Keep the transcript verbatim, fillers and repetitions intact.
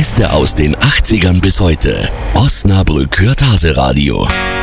Beste aus den achtzigern bis heute. Osnabrück hört Hase Radio.